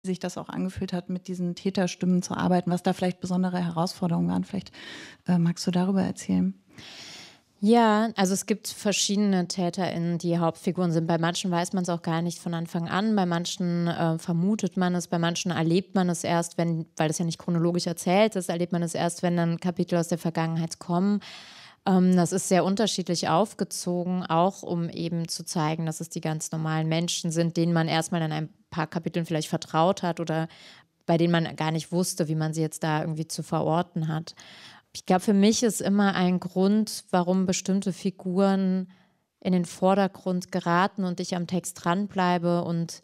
sich das auch angefühlt hat, mit diesen Täterstimmen zu arbeiten, was da vielleicht besondere Herausforderungen waren. Vielleicht magst du darüber erzählen. Ja, also es gibt verschiedene TäterInnen, die Hauptfiguren sind. Bei manchen weiß man es auch gar nicht von Anfang an, bei manchen vermutet man es, bei manchen erlebt man es erst, wenn, weil das ja nicht chronologisch erzählt ist, erlebt man es erst, wenn dann Kapitel aus der Vergangenheit kommen. Das ist sehr unterschiedlich aufgezogen, auch um eben zu zeigen, dass es die ganz normalen Menschen sind, denen man erstmal in ein paar Kapiteln vielleicht vertraut hat oder bei denen man gar nicht wusste, wie man sie jetzt da irgendwie zu verorten hat. Ich glaube, für mich ist immer ein Grund, warum bestimmte Figuren in den Vordergrund geraten und ich am Text dranbleibe und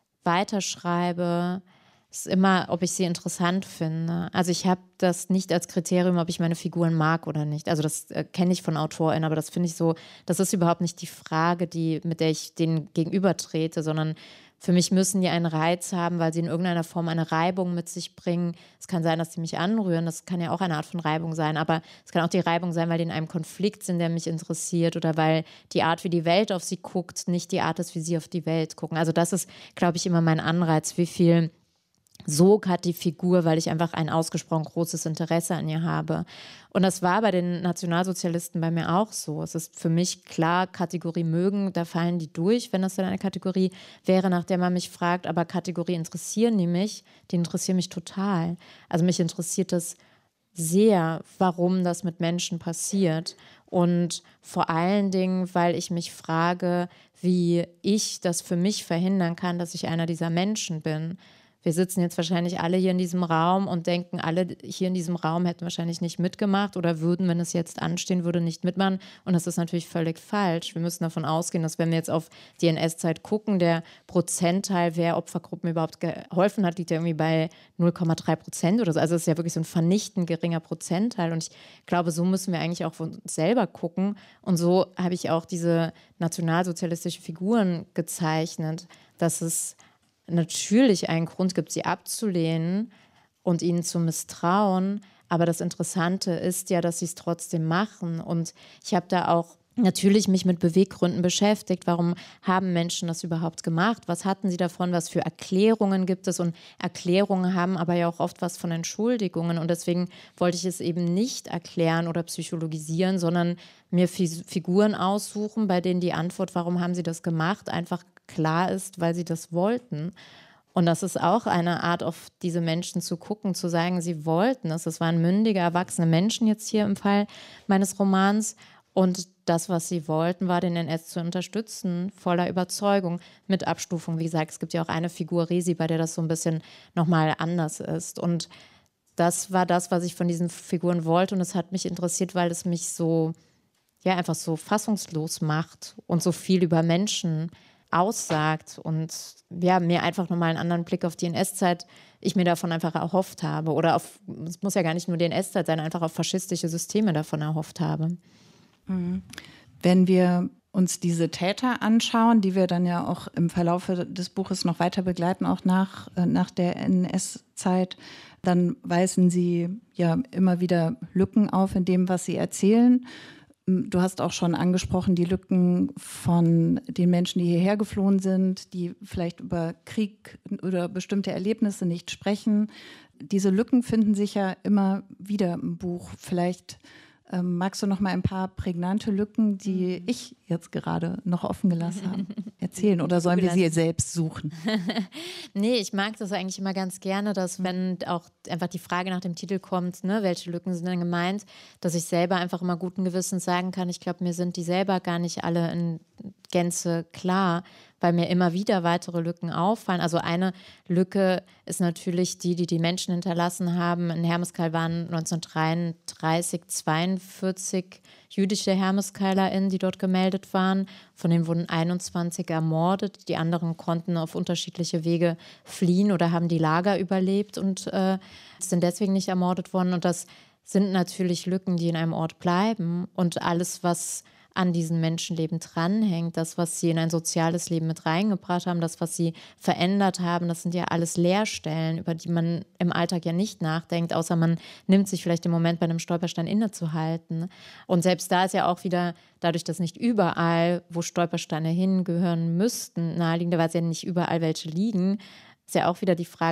weiterschreibe, ist immer, ob ich sie interessant finde. Also ich habe das nicht als Kriterium, ob ich meine Figuren mag oder nicht. Also das kenne ich von AutorInnen, aber das finde ich so, das ist überhaupt nicht die Frage, mit der ich denen gegenübertrete, sondern für mich müssen die einen Reiz haben, weil sie in irgendeiner Form eine Reibung mit sich bringen. Es kann sein, dass sie mich anrühren, das kann ja auch eine Art von Reibung sein, aber es kann auch die Reibung sein, weil die in einem Konflikt sind, der mich interessiert oder weil die Art, wie die Welt auf sie guckt, nicht die Art ist, wie sie auf die Welt gucken. Also das ist, glaube ich, immer mein Anreiz, wie viel Sog hat die Figur, weil ich einfach ein ausgesprochen großes Interesse an ihr habe. Und das war bei den Nationalsozialisten bei mir auch so. Es ist für mich klar, Kategorie mögen, da fallen die durch, wenn das dann eine Kategorie wäre, nach der man mich fragt. Aber Kategorie interessieren die interessieren mich total. Also mich interessiert das sehr, warum das mit Menschen passiert. Und vor allen Dingen, weil ich mich frage, wie ich das für mich verhindern kann, dass ich einer dieser Menschen bin. Wir sitzen jetzt wahrscheinlich alle hier in diesem Raum und denken, alle hier in diesem Raum hätten wahrscheinlich nicht mitgemacht oder würden, wenn es jetzt anstehen würde, nicht mitmachen. Und das ist natürlich völlig falsch. Wir müssen davon ausgehen, dass wenn wir jetzt auf die NS-Zeit gucken, der Prozentteil, wer Opfergruppen überhaupt geholfen hat, liegt ja irgendwie bei 0,3% oder so. Also es ist ja wirklich so ein vernichtend geringer Prozentteil. Und ich glaube, so müssen wir eigentlich auch von uns selber gucken. Und so habe ich auch diese nationalsozialistischen Figuren gezeichnet, dass es natürlich einen Grund gibt, sie abzulehnen und ihnen zu misstrauen. Aber das Interessante ist ja, dass sie es trotzdem machen. Und ich habe da auch natürlich mich mit Beweggründen beschäftigt. Warum haben Menschen das überhaupt gemacht? Was hatten sie davon? Was für Erklärungen gibt es? Und Erklärungen haben aber ja auch oft was von Entschuldigungen. Und deswegen wollte ich es eben nicht erklären oder psychologisieren, sondern mir Figuren aussuchen, bei denen die Antwort, warum haben sie das gemacht, einfach klar ist, weil sie das wollten. Und das ist auch eine Art, auf diese Menschen zu gucken, zu sagen, sie wollten es. Es waren mündige, erwachsene Menschen jetzt hier im Fall meines Romans. Und das, was sie wollten, war, den NS zu unterstützen, voller Überzeugung, mit Abstufung. Wie gesagt, es gibt ja auch eine Figur, Resi, bei der das so ein bisschen nochmal anders ist. Und das war das, was ich von diesen Figuren wollte. Und es hat mich interessiert, weil es mich so, ja, einfach so fassungslos macht und so viel über Menschen aussagt und ja, mir einfach nochmal einen anderen Blick auf die NS-Zeit ich mir davon einfach erhofft habe. Oder auf, es muss ja gar nicht nur die NS-Zeit sein, einfach auf faschistische Systeme davon erhofft habe. Wenn wir uns diese Täter anschauen, die wir dann ja auch im Verlauf des Buches noch weiter begleiten, auch nach der NS-Zeit, dann weisen sie ja immer wieder Lücken auf in dem, was sie erzählen. Du hast auch schon angesprochen, die Lücken von den Menschen, die hierher geflohen sind, die vielleicht über Krieg oder bestimmte Erlebnisse nicht sprechen. Diese Lücken finden sich ja immer wieder im Buch. Vielleicht magst du noch mal ein paar prägnante Lücken, die ich jetzt gerade noch offen gelassen habe, erzählen? Oder sollen wir sie selbst suchen? Nee, ich mag das eigentlich immer ganz gerne, dass wenn auch einfach die Frage nach dem Titel kommt, ne, welche Lücken sind denn gemeint, dass ich selber einfach immer guten Gewissens sagen kann, ich glaube, mir sind die selber gar nicht alle in Gänze klar, weil mir immer wieder weitere Lücken auffallen. Also eine Lücke ist natürlich die Menschen hinterlassen haben. In Hermeskeil waren 1933 42 jüdische HermeskeilerInnen, die dort gemeldet waren. Von denen wurden 21 ermordet. Die anderen konnten auf unterschiedliche Wege fliehen oder haben die Lager überlebt und sind deswegen nicht ermordet worden. Und das sind natürlich Lücken, die in einem Ort bleiben. Und alles, was an diesen Menschenleben dranhängt, das, was sie in ein soziales Leben mit reingebracht haben, das, was sie verändert haben, das sind ja alles Leerstellen, über die man im Alltag ja nicht nachdenkt, außer man nimmt sich vielleicht den Moment, bei einem Stolperstein innezuhalten. Und selbst da ist ja auch wieder, dadurch, dass nicht überall, wo Stolpersteine hingehören müssten, naheliegend, weil es ja nicht überall welche liegen, Ist ja auch wieder die Frage,